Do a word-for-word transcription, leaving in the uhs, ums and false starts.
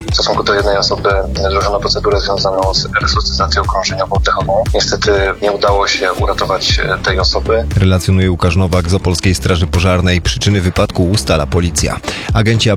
W stosunku do jednej osoby wdrożono procedurę związaną z resuscytacją krążeniową dechową. Niestety nie udało się uratować tej osoby. Relacjonuje Łukasz Nowak z Opolskiej Straży Pożarnej. Przyczyny wypadku ustala policja. Agenci